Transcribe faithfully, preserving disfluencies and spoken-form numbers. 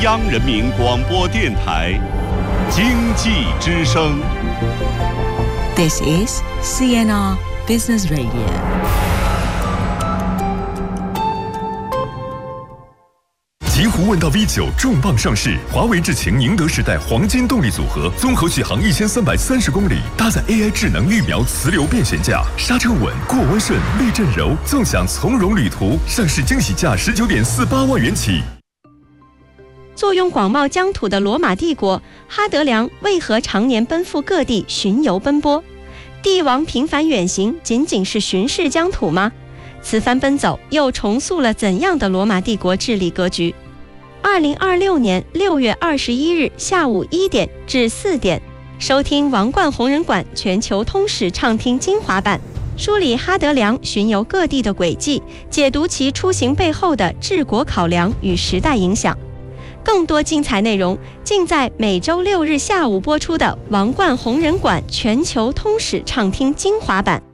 央人民广播电台经济之声。 This is C N R Business Radio。 极狐问道 V 九重磅上市，华为智擎宁德时代黄金动力组合，综合续航一千三百三十公里，搭载 A I 智能预瞄磁流变悬架，刹车稳，过弯顺，避震柔，纵享从容旅途。上市惊喜价十九点四八万元起。 坐拥广袤疆土的罗马帝国，哈德良为何常年奔赴各地巡游奔波？帝王频繁远行，仅仅是巡视疆土吗？此番奔走又重塑了怎样的罗马帝国治理格局？二零二六年六月二十一日下午一点至四点，收听王冠红人馆全球通史畅听精华版，梳理哈德良巡游各地的轨迹，解读其出行背后的治国考量与时代影响。 更多精彩内容尽在每周六日下午播出的《王冠红人馆全球通史畅听精华版》。